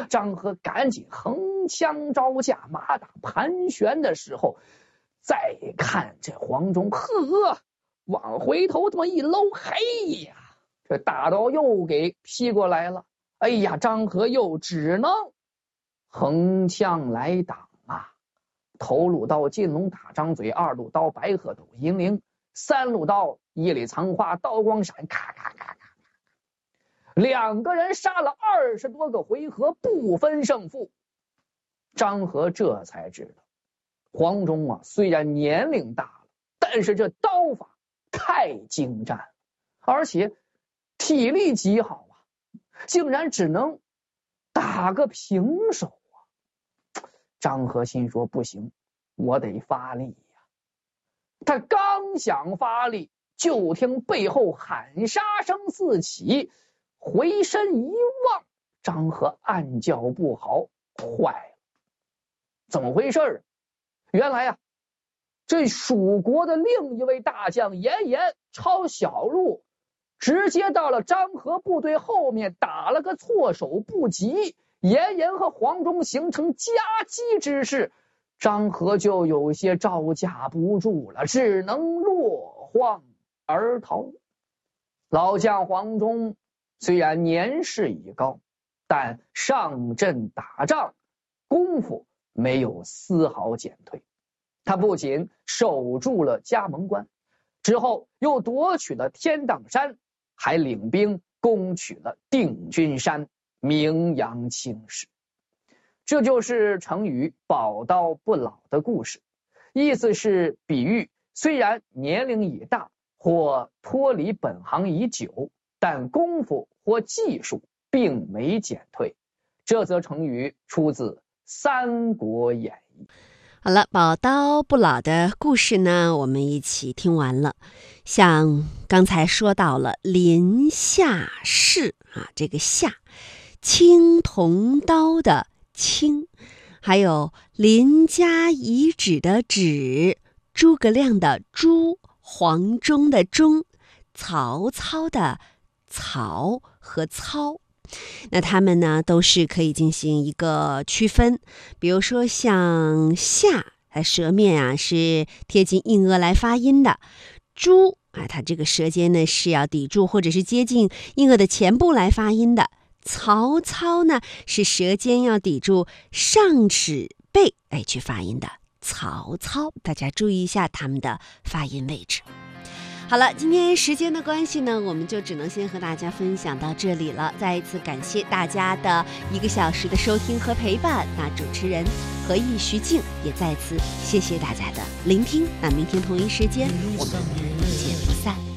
张合赶紧横枪招架，马打盘旋的时候，再看这黄忠，呵，往回头这么一搂，嘿呀，这大刀又给劈过来了。哎呀，张合又只能横枪来挡啊！头路刀金龙大张嘴，二路刀白鹤抖银铃，三路刀一里藏花刀光闪，咔咔咔咔。两个人杀了20多个回合，不分胜负。张合这才知道，黄忠啊，虽然年龄大了，但是这刀法太精湛了，而且体力极好啊，竟然只能打个平手啊！张合心说不行，我得发力呀。他刚想发力，就听背后喊杀声四起，回身一望，张合暗叫不好，坏了！怎么回事？原来啊，这蜀国的另一位大将严颜抄小路，直接到了张合部队后面，打了个措手不及，严颜和黄忠形成夹击之势，张合就有些招架不住了，只能落荒而逃。老将黄忠虽然年事已高，但上阵打仗功夫没有丝毫减退。他不仅守住了加盟关，之后又夺取了天荡山，还领兵攻取了定军山，名扬青史。这就是成语宝刀不老的故事，意思是比喻虽然年龄已大或脱离本行已久，但功夫或技术并没减退。这则成语出自《三国演义》。 好了，宝刀不老的故事呢，我们一起听完了。像刚才说到了临夏氏啊，这个夏，青铜刀的青，还有林家遗址的址，诸葛亮的诸，黄忠的忠，曹操的曹和操。那他们呢都是可以进行一个区分，比如说像夏，它舌面啊是贴近硬腭来发音的，猪啊，它这个舌尖呢是要抵住或者是接近硬腭的前部来发音的，曹操呢是舌尖要抵住上齿背去发音的，曹操，大家注意一下他们的发音位置。好了，今天时间的关系呢，我们就只能先和大家分享到这里了。再一次感谢大家的1个小时的收听和陪伴。那主持人何毅、徐静也再次谢谢大家的聆听。那明天同一时间我们不见不散。